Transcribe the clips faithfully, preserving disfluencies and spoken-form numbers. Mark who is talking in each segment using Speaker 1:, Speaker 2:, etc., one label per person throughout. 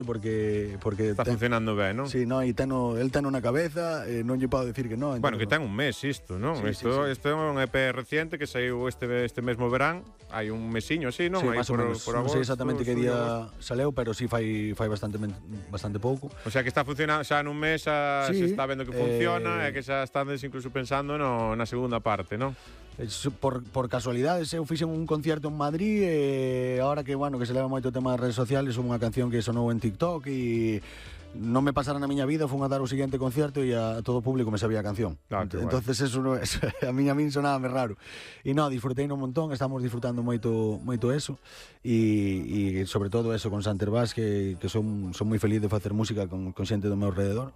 Speaker 1: porque porque
Speaker 2: está ten, funcionando ben, non?
Speaker 1: Sí, no, e teno, el teno na cabeza, eh, non lle podo decir que non.
Speaker 2: Bueno, que ten un mes isto, non?
Speaker 1: Sí,
Speaker 2: isto,
Speaker 1: sí, sí.
Speaker 2: isto é un E P reciente que saiu este este mesmo verán, hai un mesiño así, non?
Speaker 1: Sí,
Speaker 2: Aí
Speaker 1: máis ou
Speaker 2: por,
Speaker 1: menos.
Speaker 2: por
Speaker 1: Non sei
Speaker 2: agosto,
Speaker 1: exactamente que día
Speaker 2: agosto.
Speaker 1: saleu, pero sí fai fai bastante bastante pouco.
Speaker 2: O sea, que está funcionando xa nun mes, xa
Speaker 1: sí,
Speaker 2: se está vendo que funciona,
Speaker 1: eh,
Speaker 2: e que xa estades incluso pensando no, na segunda parte, non?
Speaker 1: Por, por casualidades eu fixen un concierto en Madrid e agora que, bueno, que se leva moito o tema das redes sociales, unha canción que sonou en TikTok e non me pasara na miña vida, fun a dar o seguinte concierto e a todo o público me sabía a canción.
Speaker 2: Ah,
Speaker 1: entonces bueno. Eso non é, a miña min sonaba raro. E non, disfrutei un montón, estamos disfrutando moito moito eso e, e sobre todo eso con Santer Bass que, que son, son moi feliz de facer música con, con xente do meu alrededor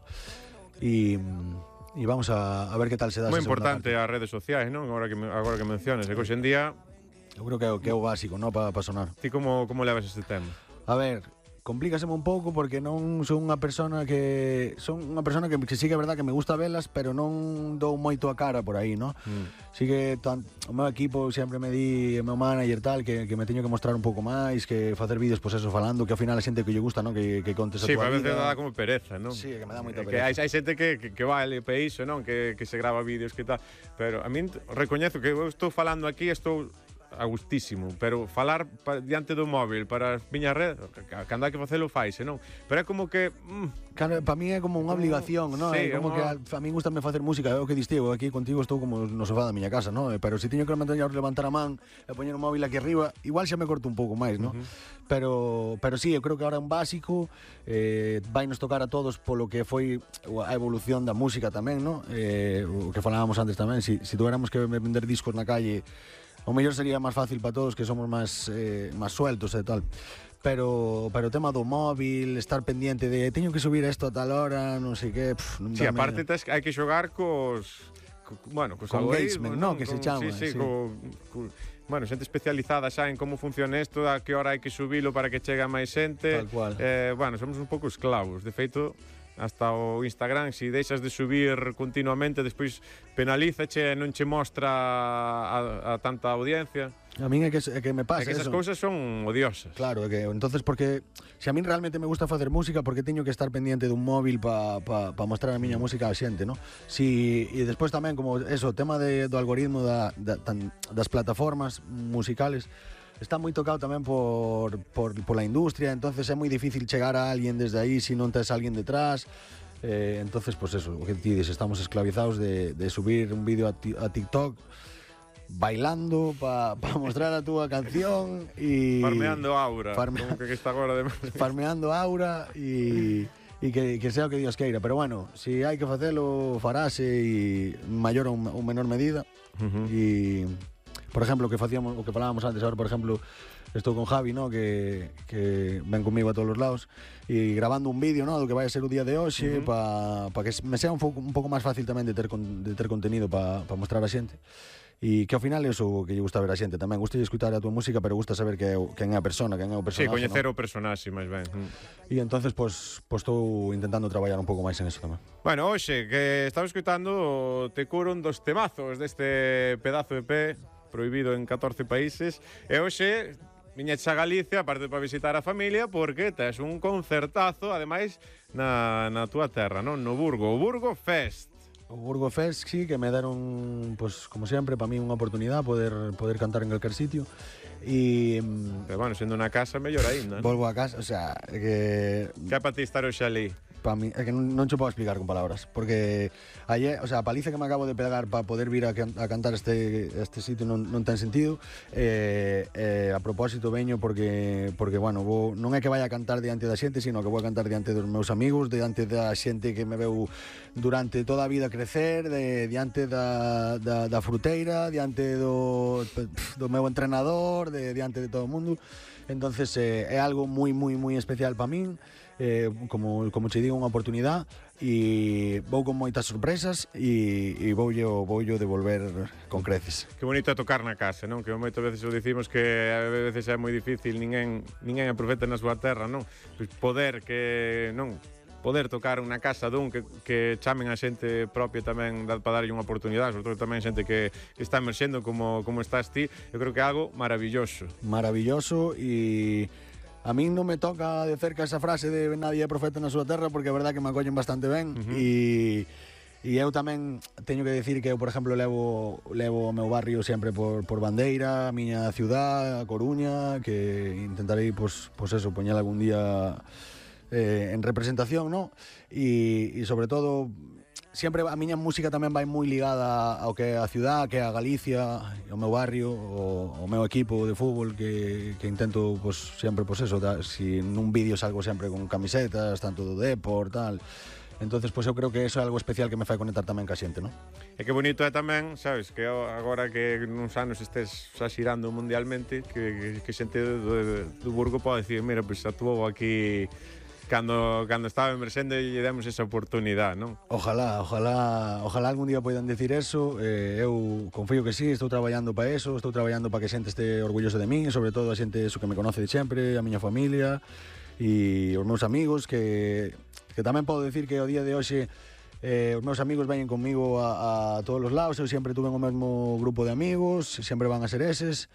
Speaker 1: e E vamos a, a ver que tal se dá.
Speaker 2: Moi importante as redes sociais, non? Agora que, agora que menciones, que hoxe en día
Speaker 1: eu creo que é o, que é o básico, non? Para pa sonar.
Speaker 2: Ti como, como levas este tema?
Speaker 1: A ver, complícaseme un pouco porque non son unha persona que son unha persona que, que sí que é verdad que me gusta velas, pero non dou moito a cara por aí, ¿no? Mm. Sí que tan, o meu equipo sempre me di, o meu manager tal, que, que me teño que mostrar un pouco máis, que facer vídeos, pois eso, falando, que ao final a xente que lle gusta, ¿no? Que, que contes a
Speaker 2: sí,
Speaker 1: tua vida.
Speaker 2: Sí, a veces dá como pereza, ¿no?
Speaker 1: Sí, que me dá moita
Speaker 2: pereza. Que hai, hai xente que, que, que vale para iso, ¿non? Que, que se grava vídeos que tal, pero a min recoñezo que eu estou falando aquí, estou a gustísimo, pero falar pa, diante do móvil para as miñas redes, cando hai que facelo faise, non? Pero é como que mm,
Speaker 1: claro, para mí é como unha obligación, non?
Speaker 2: Sí,
Speaker 1: é como
Speaker 2: como...
Speaker 1: que a, a mí gustame facer música, é o que distigo, aquí contigo estou como no sofá da miña casa, non? Pero se teño que levantar a man e poñer o móvil aquí arriba, igual xa me corto un pouco máis, non? Uh -huh. Pero pero sí, eu creo que ahora é un básico, eh, vai nos tocar a todos polo que foi a evolución da música tamén, non? Eh, o que falábamos antes tamén, si, si tuéramos que vender discos na calle, o mellor sería máis fácil para todos que somos máis eh, máis sueltos e tal. Pero pero o tema do móvil, estar pendiente de teño que subir isto a tal hora, non sei que, pff, non
Speaker 2: sí, aparte tes, hai que xogar cos co, bueno, cos
Speaker 1: con engagement, no, que con, se chama.
Speaker 2: Sí, sí, sí. Co, co, bueno, xente especializada xa en como funciona isto, a que hora hai que subilo para que chegue a máis xente.
Speaker 1: Tal cual.
Speaker 2: Eh, bueno, somos un pouco esclavos, de feito hasta o Instagram, se si deixas de subir continuamente, despois penalízache e non che mostra a, a tanta audiencia.
Speaker 1: A min é que, é que me pasa
Speaker 2: é que esas
Speaker 1: eso.
Speaker 2: cousas son odiosas.
Speaker 1: Claro, é que entonces porque se a min realmente me gusta facer música, porque teño que estar pendiente dun móvil para pa, pa mostrar a miña música á xente, ¿no? Si, e despois tamén como eso, o tema de, do algoritmo da, da, tan, das plataformas musicales está moi tocado tamén por, por, por la industria, entonces é moi difícil chegar a alguén desde aí se si non tes alguén detrás. Eh, entonces, pues eso, o que ti dices, estamos esclavizados de, de subir un vídeo a, a TikTok bailando para pa mostrar a túa canción e
Speaker 2: farmeando aura,
Speaker 1: farme...
Speaker 2: como que está agora de...
Speaker 1: farmeando aura e e que, que sea o que Dios queira, pero bueno, se si hai que facelo, farase e maior ou, ou menor medida. Uh-huh. E por exemplo, o que facíamos, o que falábamos antes, agora por exemplo, estou con Javi, ¿no? que, que ven comigo a todos os lados e grabando un vídeo, ¿no? do que vai a ser o día de hoxe, uh -huh. para pa que me sea un, foco, un pouco máis fácil tamén de ter, con, de ter contenido para pa mostrar a xente. E que ao final é o que lle gusta ver a xente tamén. Gusta escutar a tua música, pero gusta saber que é, quen é a persona, quen é o personaxe.
Speaker 2: Sí, coñecer,
Speaker 1: ¿no?
Speaker 2: o personaxe máis ben.
Speaker 1: E entonces, pois, pues, pues, estou intentando traballar un pouco máis en eso tamén.
Speaker 2: Bueno, hoxe, que estaba escutando Te curo un dos temazos deste pedazo de P prohibido en catorce países, e hoxe viñeches a Galicia, aparte para visitar a familia, porque tes un concertazo, ademais, na, na túa terra, non? No Burgo, o Burgo Fest.
Speaker 1: O Burgo Fest, sí, que me deron, pues, como sempre, para mí unha oportunidade poder poder cantar en calquer sitio. E
Speaker 2: pero bueno, sendo na casa, mellor aínda.
Speaker 1: Volvo a casa, o sea, que
Speaker 2: que é para ti estar hoxe ali?
Speaker 1: Para mí, é que non, non che podo explicar con palabras, porque ayer, o sea, a paliza que me acabo de pegar para poder vir a, a cantar este este sitio non, non ten sentido. Eh, eh, a propósito veño porque porque bueno, vou, non é que vaya a cantar diante da xente, sino que vou a cantar diante dos meus amigos, diante da xente que me veu durante toda a vida crecer, de diante da, da, da fruteira, diante do do meu entrenador, de diante de todo o mundo. Entonces eh, é algo moi moi moi especial para min. Eh, como, como che digo, unha oportunidade e vou con moitas sorpresas e, e vou yo, vou yo devolver con creces.
Speaker 2: Que bonito é tocar na casa, non? Que moitas veces o dicimos que a veces é moi difícil, ninguén, ninguén é profeta na súa terra, non? Pois poder que, non? Poder tocar unha casa dun que, que chamen a xente propia tamén para darlle unha oportunidade, sobre todo tamén xente que, que está emerxendo como, como estás ti, eu creo que é algo maravilloso.
Speaker 1: Maravilloso e A min non me toca de cerca esa frase de nadie é profeta na súa terra, porque é verdad que me acollen bastante ben. Uh-huh. E... E eu tamén teño que decir que eu, por exemplo, levo, levo o meu barrio sempre por, por bandeira, a miña ciudad, a Coruña, que intentarei, pois, pois eso, poñela algún día eh, en representación, ¿no? E, e sobre todo, sempre a miña música tamén vai moi ligada ao que é a ciudad, que é a Galicia, o meu barrio, o, o meu equipo de fútbol, que, que intento, pois, sempre, pois eso, da, si nun vídeo salgo sempre con camisetas, tanto do Depor, tal... Entonces, pois pues, eu creo que eso é algo especial que me fai conectar tamén ca xente, non?
Speaker 2: E que bonito é tamén, sabes, que agora que nuns anos estés xa xirando mundialmente, que, que, que xente do, do Burgo pode decir, mira, pois pues, actuou aquí cando, cando estaba emerxendo e lle demos esa oportunidade, non?
Speaker 1: Ojalá, ojalá, ojalá algún día poidan decir eso. Eh, eu confío que sí, estou traballando para eso, estou traballando para que a xente este orgulloso de min, sobre todo a xente eso que me conoce de sempre, a miña familia e os meus amigos, que que tamén podo decir que o día de hoxe eh, os meus amigos veñen comigo a, a todos os lados, eu sempre tuve o mesmo grupo de amigos, sempre van a ser eses,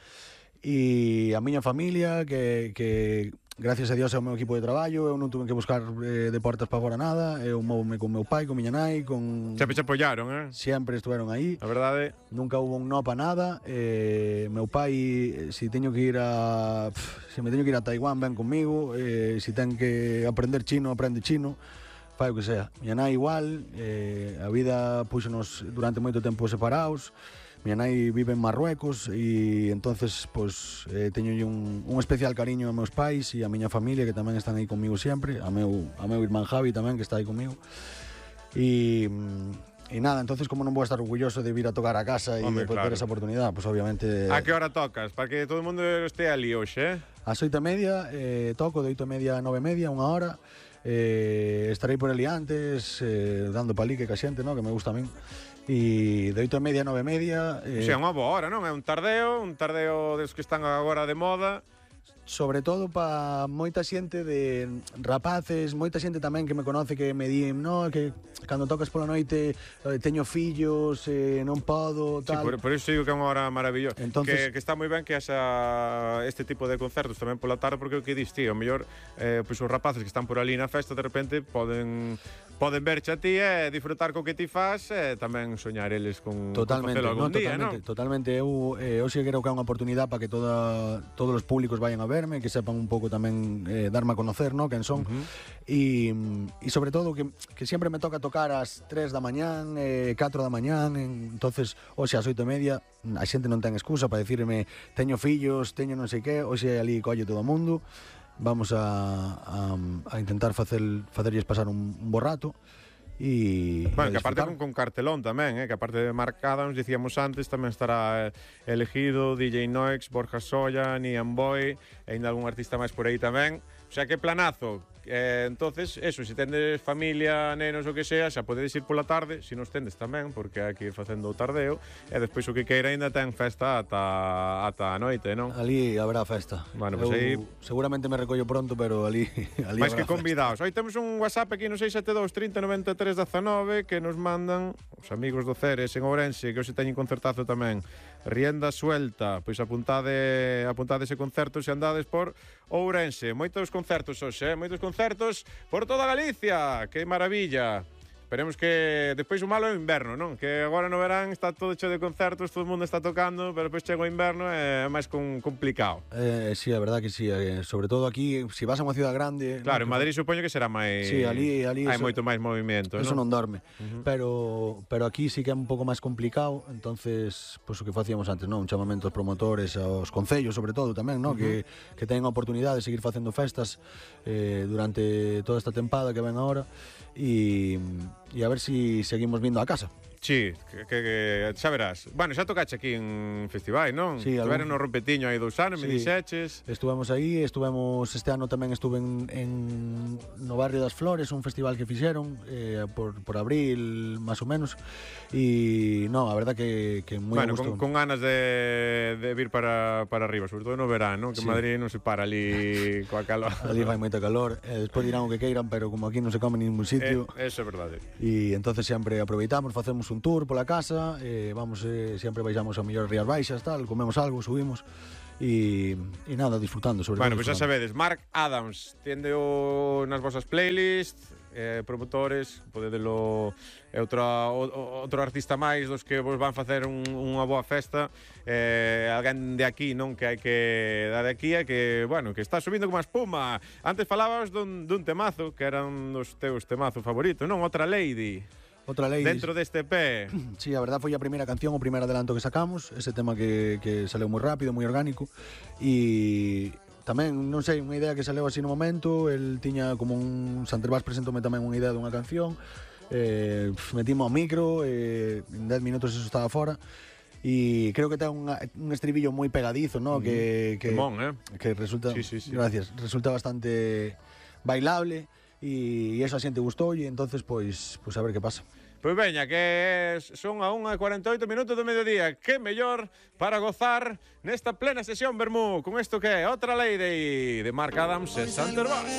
Speaker 1: e a miña familia, que, que gracias a Dios é o meu equipo de traballo, eu non tuve que buscar eh, de portas para fora nada, eu móvome con meu pai, con miña nai, con...
Speaker 2: Sempre te apoyaron, eh?
Speaker 1: Sempre estuveron aí.
Speaker 2: A verdade...
Speaker 1: Nunca hubo un no para nada, eh, meu pai, se si teño que ir a... Se si me teño que ir a Taiwán, ven comigo, eh, se si ten que aprender chino, aprende chino, fai o que sea. Miña nai igual, eh, a vida puxonos durante moito tempo separados. Miña nai vive en Marruecos e entonces pois eh, teño un, un especial cariño a meus pais e a miña familia, que tamén están aí comigo sempre, a meu, a meu irmán Javi tamén, que está aí comigo. E, e nada, entonces como non vou estar orgulloso de vir a tocar a casa e de claro. Ter esa oportunidade, pois obviamente...
Speaker 2: A que hora tocas? Para que todo o mundo este ali hoxe, eh?
Speaker 1: Ás oito e media eh, toco, de oito e media a nove e media, unha hora. Eh, estarei por ali antes, eh, dando palique ca xente, no? Que me gusta a min. E de oito e media a nove e media...
Speaker 2: Eh... O sea, unha boa hora, non? É un tardeo, un tardeo dos que están agora de moda.
Speaker 1: Sobre todo para moita xente de rapaces, moita xente tamén que me conoce, que me di, no, que cando tocas pola noite eh, teño fillos, eh, non podo, tal.
Speaker 2: Sí, por, por iso digo que é unha hora maravillosa.
Speaker 1: Entonces...
Speaker 2: Que, que está moi ben que haxa este tipo de concertos tamén pola tarde, porque o que dis ti, o mellor eh, pois os rapaces que están por ali na festa de repente poden poden verche a ti e disfrutar co que ti fas e tamén soñar eles con,
Speaker 1: totalmente,
Speaker 2: con algún
Speaker 1: no,
Speaker 2: día,
Speaker 1: totalmente,
Speaker 2: non?
Speaker 1: Totalmente, eu eh, hoxe creo que é unha oportunidade para que toda, todos os públicos vayan a verme, que sepan un pouco tamén eh, darme a conocer, no, quen son. Uh-huh. E, e sobre todo que, que sempre me toca tocar ás tres da mañán, eh, catro da mañán, entonces hoxe ás oito e media a xente non ten excusa para dicirme teño fillos, teño non sei que, hoxe ali colle todo o mundo. Vamos a, a, a intentar facer, facerlles pasar un, un bo rato. E
Speaker 2: bueno, que aparte con, con cartelón tamén, eh, que aparte de marcada, nos dicíamos antes, tamén estará eh, elegido D J Noix, Borja Solla, Nian Boy, e ainda algún artista máis por aí tamén. O sea, que planazo. Eh, entonces, eso, se tendes familia, nenos o que sea, xa podedes ir pola tarde, se nos tendes tamén, porque hai que ir facendo o tardeo, e despois o que queira ainda ten festa ata, ata a noite, non?
Speaker 1: Ali habrá festa.
Speaker 2: Bueno, pues aí...
Speaker 1: Seguramente me recollo pronto, pero ali, ali
Speaker 2: máis que convidados. Hoy temos un WhatsApp aquí no seis sete dous, trinta, noventa e tres, dezanove que nos mandan os amigos do Ceres en Ourense, que hoxe teñen concertazo tamén. Rienda suelta, pois apuntade, apuntade ese concerto se andades por Ourense. Moitos concertos hoxe, eh? Moitos concertos por toda Galicia. Que maravilla. Esperemos que despois o malo é o inverno, non? Que agora no verán está todo cheo de concertos, todo o mundo está tocando, pero despois chega o inverno e é máis con, complicado.
Speaker 1: Eh, sí, a verdad que sí, eh, sobre todo aquí, se si vas a unha ciudad grande...
Speaker 2: Claro,
Speaker 1: ¿no?
Speaker 2: en Madrid supoño que será máis...
Speaker 1: Sí, ali, ali
Speaker 2: hai
Speaker 1: eso,
Speaker 2: moito máis movimento,
Speaker 1: eso
Speaker 2: non?
Speaker 1: non dorme.
Speaker 2: Uh-huh.
Speaker 1: Pero pero aquí sí que é un pouco máis complicado, entonces, pois pues, o que facíamos antes, non? Un chamamento aos promotores, aos concellos, sobre todo tamén, non? Uh-huh. Que que teñen a oportunidade de seguir facendo festas eh, durante toda esta tempada que ven agora. E, e a ver si seguimos vindo a casa.
Speaker 2: Sí, que, que, que xa verás. Bueno, xa tocache aquí en festivais, non?
Speaker 1: Sí,
Speaker 2: Estiveron no Rompetiño hai dous anos, sí. Me dixeches.
Speaker 1: Estuvemos aí, estuvemos este ano tamén estuve en, en no Barrio das Flores, un festival que fixeron eh, por, por abril, máis ou menos. E non, a verdad que, que moi
Speaker 2: bueno,
Speaker 1: a gusto.
Speaker 2: Con, con ganas de, de vir para, para arriba, sobre todo no verano, que sí. Madrid non se para ali coa calor.
Speaker 1: Ali vai moita calor, e despois dirán o que queiran, pero como aquí non se come en ningún sitio.
Speaker 2: Eh, eso é verdade.
Speaker 1: E entonces sempre aproveitamos, facemos un tour pola casa, eh, vamos, eh, sempre baixamos a mellor Rías Baixas, tal, comemos algo, subimos, e, e nada, disfrutando sobre
Speaker 2: Bueno,
Speaker 1: todo.
Speaker 2: pois xa sabedes, Mark Adams tende o nas vosas playlists, eh, promotores, podedelo é outro, outro artista máis dos que vos van facer un, unha boa festa, eh, alguén de aquí, non, que hai que dar de aquí, é que, bueno, que está subindo como a espuma. Antes falabas dun, dun temazo, que era un dos teus temazos favoritos, non? Outra Lady.
Speaker 1: Outra lei
Speaker 2: Dentro deste E P.
Speaker 1: Sí, a verdad foi a primeira canción, o primeiro adelanto que sacamos, ese tema que, que saleu moi rápido, moi orgánico, e tamén, non sei, unha idea que saleu así no momento. El tiña como un... Santervás presentoume tamén unha idea dunha canción, eh, metimos ao micro, eh, en dez minutos eso estaba fora, e creo que ten unha, un estribillo moi pegadizo, ¿no? Mm, que, que,
Speaker 2: bon, eh?
Speaker 1: que resulta,
Speaker 2: sí, sí, sí.
Speaker 1: Gracias, resulta bastante bailable, e eso a xente gustou, e entonces pois, pois a ver que pasa.
Speaker 2: Pois veña, que son a unha e cuarenta e oito minutos do mediodía. Que mellor para gozar nesta plena sesión Vermú con isto que é Outra Lady de Mark Adams e Santervás.